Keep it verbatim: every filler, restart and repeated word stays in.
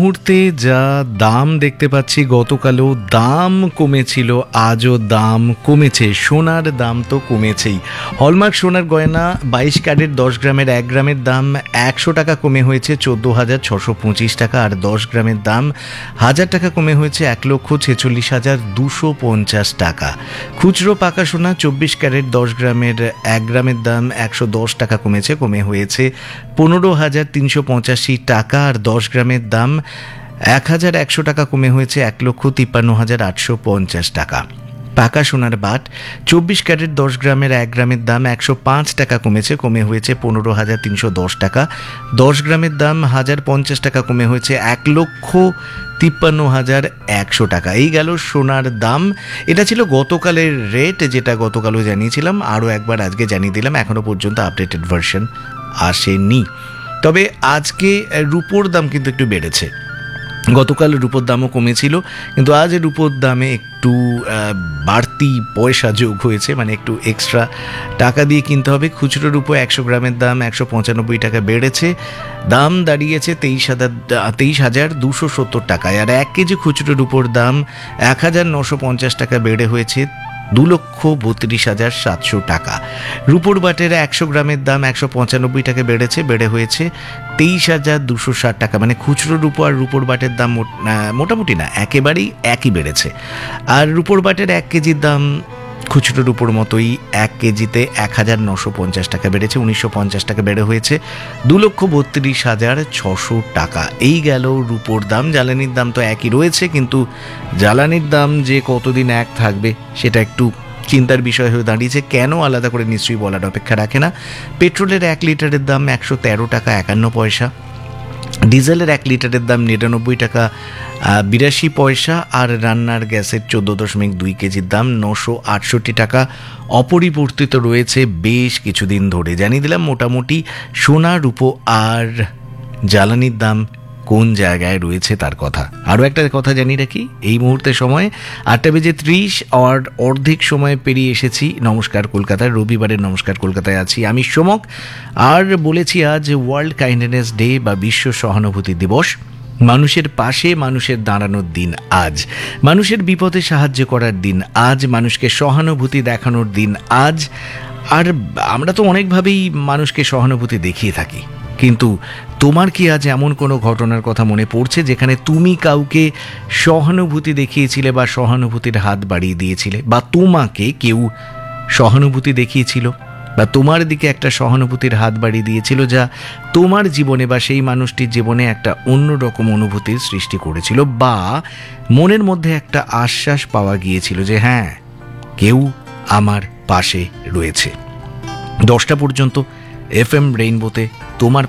মুহূর্তে যা দাম দেখতে পাচ্ছি, গতকালও দাম কমেছিল, আজও দাম কমেছে। সোনার দাম তো কমেছেই। হলমার্ক সোনার গয়না বাইশ ক্যারেট দশ গ্রামের এক গ্রামের দাম একশো টাকা কমে হয়েছে চোদ্দো হাজার ছশো পঁচিশ টাকা, আর দশ গ্রামের দাম হাজার টাকা কমে হয়েছে এক লক্ষ ছেচল্লিশ হাজার দুশো পঞ্চাশ টাকা। খুচরো পাকা সোনা চব্বিশ ক্যারেট দশ গ্রামের এক গ্রামের দাম একশো দশ টাকা কমেছে, কমে হয়েছে পনেরো হাজার তিনশো পঁচাশি টাকা, আর দশ গ্রামের দাম এক হাজার একশো টাকা কমে হয়েছে এক লক্ষ তিপ্পান্ন হাজার আটশো পঞ্চাশ টাকা। পাকা সোনার বাট চব্বিশ ক্যারেট দশ গ্রামের এক গ্রামের দাম একশো পাঁচ টাকা কমেছে, কমে হয়েছে পনেরো হাজার তিনশো দশ টাকা। দশ গ্রামের দাম হাজার পঞ্চাশ টাকা কমে হয়েছে এক লক্ষ তিপ্পান্ন হাজার একশো টাকা। এই গেল সোনার দাম। এটা ছিল গতকালের রেট, যেটা গতকালও জানিয়েছিলাম, আরও একবার আজকে জানিয়ে দিলাম। এখনও পর্যন্ত আপডেটেড ভার্সন আসেনি। তবে আজকে রুপোর দাম কিন্তু একটু বেড়েছে। গতকাল রুপোর দামও কমেছিল, কিন্তু আজ রুপোর দামে একটু বাড়তি পয়সা যোগ হয়েছে, মানে একটু এক্সট্রা টাকা দিয়ে কিনতে হবে। খুচরো রুপো একশো গ্রামের দাম একশো পঁচানব্বই টাকা বেড়েছে, দাম দাঁড়িয়েছে তেইশ হাজার তেইশ হাজার দুশো সত্তর টাকায়। আর এক কেজি খুচরো রুপোর দাম এক হাজার নশো পঞ্চাশ টাকা বেড়ে হয়েছে দু লক্ষ বত্রিশ হাজার সাতশো টাকা। রুপোর বাটের একশো গ্রামের দাম একশো পঁচানব্বই টাকা বেড়েছে, বেড়ে হয়েছে তেইশ হাজার দুশো ষাট টাকা। মানে খুচরো রুপো আর রুপোর বাটের দাম মোটামুটি না, একেবারেই একই বেড়েছে। আর রুপোর বাটের এক কেজির দাম খুচরো রুপোর মতোই এক কেজিতে এক হাজার নশো পঞ্চাশ টাকা বেড়েছে, উনিশশো পঞ্চাশ টাকা বেড়ে হয়েছে দু লক্ষ বত্রিশ হাজার ছশো টাকা। এই গেল রুপোর দাম। জ্বালানির দাম তো একই রয়েছে, কিন্তু জ্বালানির দাম যে কতদিন এক থাকবে সেটা একটু চিন্তার বিষয় হয়ে দাঁড়িয়েছে। কেন আলাদা করে নিশ্চয়ই বলার অপেক্ষা রাখে না। পেট্রোলের এক লিটারের দাম একশো তেরো টাকা একান্ন পয়সা, ডিজেলের এক লিটারের দাম নিরানব্বই টাকা বিরাশি পয়সা, আর রান্নার গ্যাসের চোদ্দো দশমিক দুই কেজির দাম নশো আটষট্টি টাকা অপরিবর্তিত রয়েছে বেশ কিছুদিন ধরে। জানিয়ে দিলাম মোটামুটি সোনা, রূপো আর জ্বালানির দাম কোন জায়গায় রয়েছে তার কথা। আরও একটা কথা জানিয়ে রাখি, এই মুহূর্তে সময় আটটা বেজে ত্রিশ আর অর্ধেক সময় পেরিয়ে এসেছি নমস্কার কলকাতায়। রবিবারের নমস্কার কলকাতায় আছি আমি সোমক, আর বলেছি আজ ওয়ার্ল্ড কাইন্ডনেস ডে বা বিশ্ব সহানুভূতি দিবস। মানুষের পাশে মানুষের দাঁড়ানোর দিন আজ, মানুষের বিপদে সাহায্য করার দিন আজ, মানুষকে সহানুভূতি দেখানোর দিন আজ। আর আমরা তো অনেকভাবেই মানুষকে সহানুভূতি দেখিয়ে থাকি, কিন্তু তোমার কি আজ এমন কোনো ঘটনার কথা মনে পড়ছে যেখানে তুমি কাউকে সহানুভূতি দেখিয়েছিলে বা সহানুভূতির হাত বাড়িয়ে দিয়েছিলে, বা তোমাকে কেউ সহানুভূতি দেখিয়েছিল বা তোমার দিকে একটা সহানুভূতির হাত বাড়িয়ে দিয়েছিল, যা তোমার জীবনে বা সেই মানুষটির জীবনে একটা অন্যরকম অনুভূতির সৃষ্টি করেছিল, বা মনের মধ্যে একটা আশ্বাস পাওয়া গিয়েছিল যে হ্যাঁ, কেউ আমার পাশে রয়েছে। দশটা পর্যন্ত এফ এম রেইনবোতে তোমার